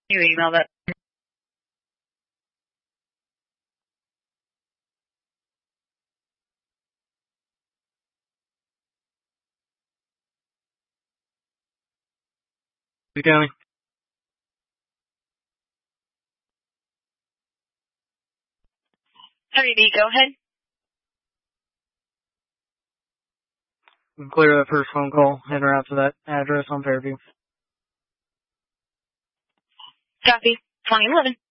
You email that. County. How do you be? Go ahead. Clear that first phone call. Head her out to that address on Fairview. Copy. 2011.